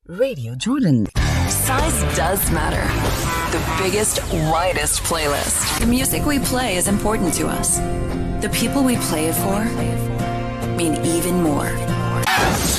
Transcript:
Radio Jordan. Size does matter. The biggest, widest playlist. The music we play is important to us. The people we play it for mean even more.